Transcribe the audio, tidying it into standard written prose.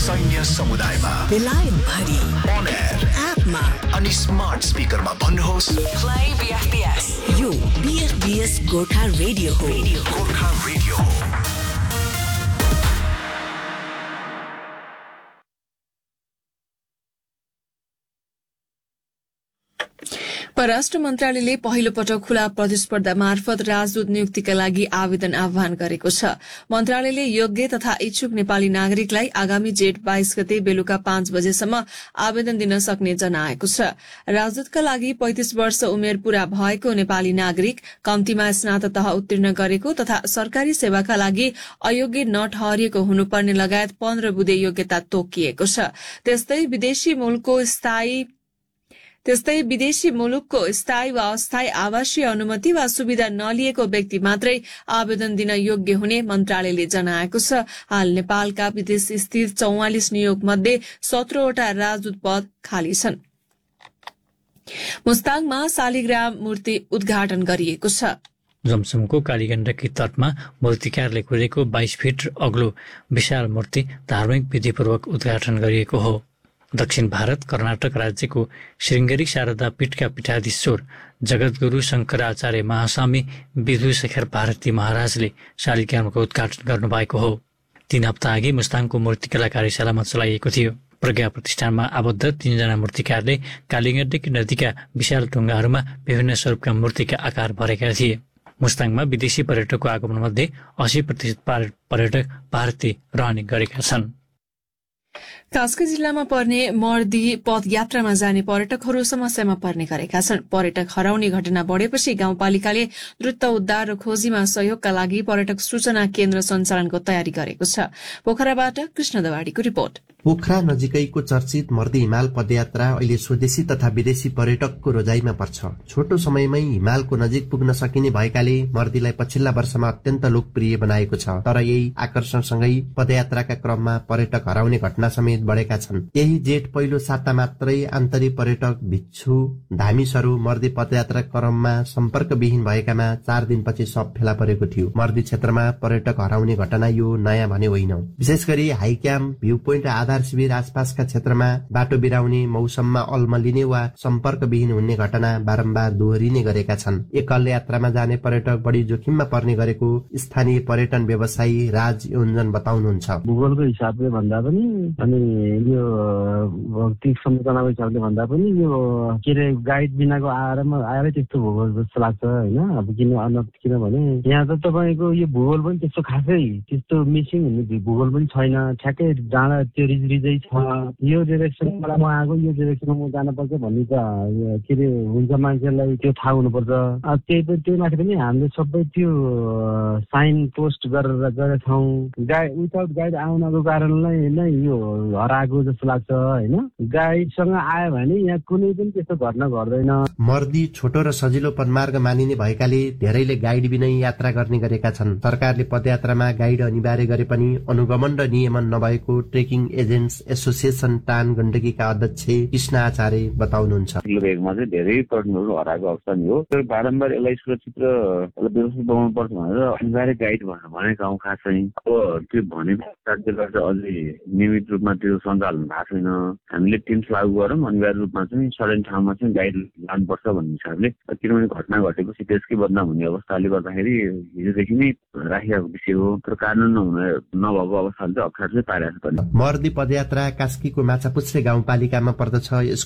सैन्य समुदायमा, बेलायत भरि, on air, एपमा अनि स्मार्ट स्पिकरमा भन्नुहोस् Play BFBS. यो BFBS गोर्खा रेडियो हो। गोर्खा रेडियो हो। परराष्ट्र मन्त्रालयले पहिलो पटक खुला प्रतिस्पर्धा मार्फत राजदूत नियुक्तिका लागि आवेदन आह्वान गरेको छ। मन्त्रालयले योग्य तथा इच्छुक नेपाली नागरिकलाई आगामी जेठ 22 गते बेलुका 5 बजेसम्म आवेदन दिन सक्ने जनाएको छ। राजदूतका लागि 35 वर्ष उमेर पूरा भएको नेपाली नागरिक, कम्तीमा स्नातक उत्तीर्ण गरेको तथा सरकारी सेवाका लागि अयोग्य नठहरिएको हुनुपर्ने लगायत 15 बुँदे योग्यता तोकिएको छ। त्यस्तै विदेशी मुलुकको स्थायी वा अस्थायी आवासीय अनुमति वा सुविधा नलिएको व्यक्ति मात्रै आवेदन दिन योग्य हुने मन्त्रालयले जनाएको छ। हाल नेपालका विदेश स्थित 44 नियोग मध्ये 17 वटा राजदूत पद खाली छन्। मुस्ताङमा शालिग्राम मूर्ति उद्घाटन गरिएको छ। जमसमको कालीगण्डकी तटमा मूर्तिकारले कोरेको 22 फिट अग्लो विशाल मूर्ति धार्मिक विधिपूर्वक उद्घाटन गरिएको हो। दक्षिण भारत कर्नाटक राज्यको श्रृंगेरी शारदा पीठका पीठाधीश्वर जगतगुरु शंकराचार्य महास्वामी विधुशेखर भारती महाराजले शालिग्रामको उद्घाटन गर्नुभएको हो। 3 हप्ता अघि मुस्ताङको मूर्तिकला कार्यशालामा चलाइएको थियो। प्रज्ञा प्रतिष्ठानमा आबद्ध 3 जना मूर्तिकारले कालीगण्डकी नदीका विशाल ढुङ्गाहरूमा विभिन्न स्वरूपका मूर्तिका आकार भरेका थिए। मुस्ताङमा विदेशी पर्यटकको आगमनमध्ये 80% पर्यटक भारतीय रहने गरेका छन्। कास्की जिल्लामा पर्ने मर्दी पदयात्रामा जाने पर्यटकहरू समस्यामा पर्ने गरेका छन्। पर्यटक हराउने घटना बढेपछि गाउँपालिकाले द्रुत उद्धार र खोजीमा सहयोगका लागि पर्यटक सूचना केन्द्र सञ्चालनको तयारी गरेको छ। पोखराबाट कृष्ण दवाडीको रिपोर्ट। पोखरा नजिकैको चर्चित मर्दी हिमाल पदयात्रा अहिले स्वदेशी तथा विदेशी पर्यटकको रोजाइमा पर्छ। छोटो समयमै हिमालको नजिक पुग्न सकिने भएकाले मर्दीलाई पछिल्ला वर्षमा अत्यन्त लोकप्रिय बनाएको छ। तर यही आकर्षणसँगै पदयात्राका क्रममा पर्यटक हराउने घटना समेत बढेका छन्। यही जेठ पहिलो साता मात्रै आन्तरिक पर्यटक भिक्षु धामिसहरू मर्दी पदयात्रा क्रममा सम्पर्कविहीन भएकामा 4 दिनपछि सब फेला परेको थियो। मर्दी क्षेत्रमा पर्यटक हराउने घटना यो नयाँ भने होइन। विशेष गरी हाई क्याम्प, भ्यू पोइन्ट, आधार शिविर आसपासका क्षेत्रमा बाटो बिराउने, मौसममा अल्मलिने वा सम्पर्कविहीन हुने घटना बारम्बार दोहोरिने गरेका छन्। एकल यात्रामा जाने पर्यटक बढी जोखिममा पर्ने गरेको स्थानीय पर्यटन व्यवसायी राज योन्जन बताउनुहुन्छ। भूगोलको हिसाबले भन्दा पनि अनि यो भौतिक संरचनाको हिसाबले भन्दा पनि यो के अरे गाइड बिनाको आएरै त्यस्तो भूगोल जस्तो लाग्छ होइन। अब किनभने यहाँ त तपाईँको यो भूगोल पनि त्यस्तो खासै त्यस्तो मिसिङ हुने भूगोल पनि छैन। ठ्याक्कै डाँडा त्यो रिजै छ। यो डिरेक्सनबाट म आएको, यो डिरेक्सनमा म जानुपर्छ भन्ने त के अरे हुन्छ, मान्छेलाई त्यो थाहा हुनुपर्छ। त्यही माथि पनि हामीले सबै त्यो साइन पोस्ट गरेर छौँ। विदाउट गाइड आउनको कारणलाई नै यो हराएको जस्तो लाग्छ होइन। गाइडसँग आयो भने यहाँ कुनै पनि त्यस्तो घटना घट्दैन। मर्दी छोटो र सजिलो पदमार्ग मानिने भएकाले धेरैले गाइड बिनै यात्रा गर्ने गरेका छन्। सरकारले पदयात्रामा गाइड अनिवार्य गरे पनि अनुगमन र नियमन नभएको ट्रेकिङ एजेन्ट्स एसोसिएसन टान गण्डकीका अध्यक्ष कृष्ण आचार्य बताउनुहुन्छ। भेगमा चाहिँ धेरै पर्यटकहरू हराएको अवस्था नि हो। तर बारम्बार यसलाई सुरक्षित र व्यवस्थित बनाउनु पर्छ भनेर अनिवार्य गाइड भनेको गाउँ खास चाहिँ अब त्यो भनेको राज्यबाट चाहिँ अझै नियमित रूपमा त्यो सञ्चालन भएको छैन। हामीले टिम्स लागू गरौँ, अनिवार्य रूपमा चाहिँ सर्टेन ठाउँमा चाहिँ गाइड लानुपर्छ भन्ने हिसाबले। किनभने घटना घटेपछि त्यसकै बदनाम हुने अवस्थाले गर्दाखेरि हिजोदेखि नै राखिएको विषय हो। तर कानुन नभएको अवस्थाले चाहिँ अप्ठ्यारो चाहिँ पारिरहेको छ। मर्दी पदयात्रा कास्कीको माछापुच्छ्रे गाउँपालिकामा पर्दछ।